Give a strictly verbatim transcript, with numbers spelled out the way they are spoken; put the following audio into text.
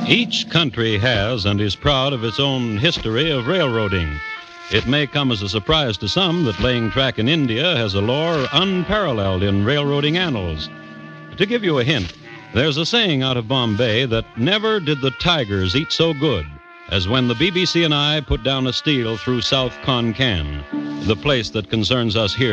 Each country has and is proud of its own history of railroading. It may come as a surprise to some that laying track in India has a lore unparalleled in railroading annals. To give you a hint, there's a saying out of Bombay that never did the tigers eat so good as when the B B C and I put down a steel through South Konkan, the place that concerns us here.